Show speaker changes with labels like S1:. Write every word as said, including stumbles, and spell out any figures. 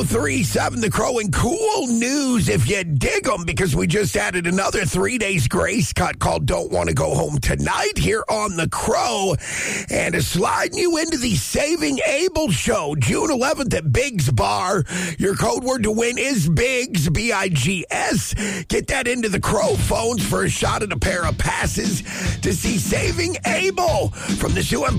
S1: three seven The Crow, and cool news if you dig them, because we just added another three days grace cut called Don't Want to Go Home Tonight here on The Crow, and it's sliding you into the Saving Abel show June eleventh at Biggs Bar. Your code word to win is Biggs, B I G S. Get that into the Crow phones for a shot at a pair of passes to see Saving Abel from the Zoo Empire